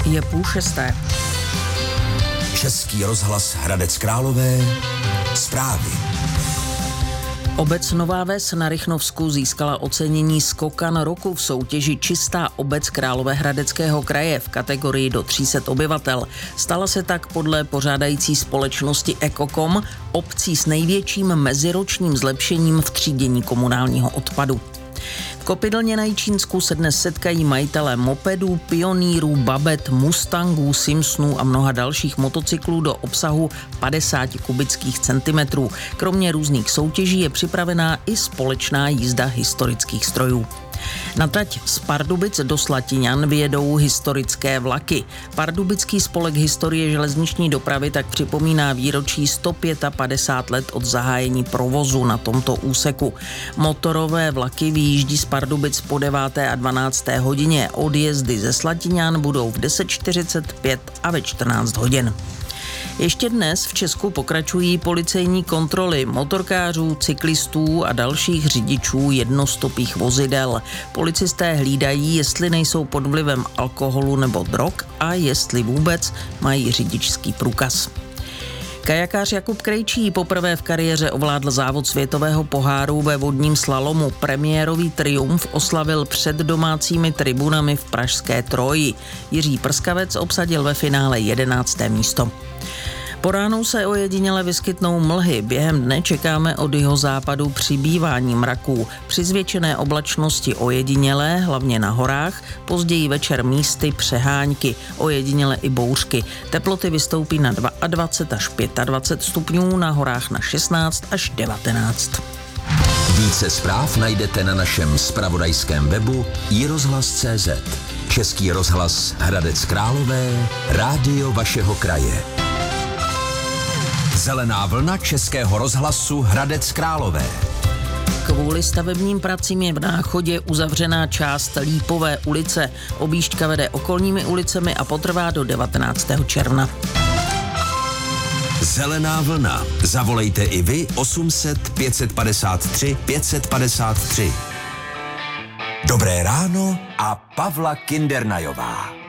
Je 5:30. Český rozhlas Hradec Králové. Zprávy. Obec Nová Ves na Rychnovsku získala ocenění Skokan roku v soutěži Čistá obec Královéhradeckého kraje v kategorii do 300 obyvatel. Stala se tak podle pořádající společnosti Ekokom obcí s největším meziročním zlepšením v třídění komunálního odpadu. V Kopidlně na Jičínsku se dnes setkají majitelé mopedů, pionýrů, babet, mustangů, Simpsonů a mnoha dalších motocyklů do obsahu 50 kubických centimetrů. Kromě různých soutěží je připravená i společná jízda historických strojů. Na trať z Pardubic do Slatiňan vyjedou historické vlaky. Pardubický spolek historie železniční dopravy tak připomíná výročí 155 let od zahájení provozu na tomto úseku. Motorové vlaky vyjíždí z Pardubic po 9. a 12. hodině. Odjezdy ze Slatiňan budou v 10:45 a ve 14 hodin. Ještě dnes v Česku pokračují policejní kontroly motorkářů, cyklistů a dalších řidičů jednostopých vozidel. Policisté hlídají, jestli nejsou pod vlivem alkoholu nebo drog a jestli vůbec mají řidičský průkaz. Kajakář Jakub Krejčí poprvé v kariéře ovládl závod světového poháru ve vodním slalomu. Premiérový triumf oslavil před domácími tribunami v pražské Troji. Jiří Prskavec obsadil ve finále 11. místo. Po ránu se ojediněle vyskytnou mlhy. Během dne čekáme od jihozápadu přibývání mraků. Při zvětšené oblačnosti ojedinělé, hlavně na horách, později večer místy přehánky, ojediněle i bouřky. Teploty vystoupí na 22 až 25 stupňů, na horách na 16 až 19. Více zpráv najdete na našem zpravodajském webu iRozhlas.cz. Český rozhlas Hradec Králové, rádio vašeho kraje. Zelená vlna Českého rozhlasu Hradec Králové. Kvůli stavebním pracím je v Náchodě uzavřená část Lípové ulice. Objížďka vede okolními ulicemi a potrvá do 19. června. Zelená vlna. Zavolejte i vy 800 553 553. Dobré ráno a Pavla Kindernajová.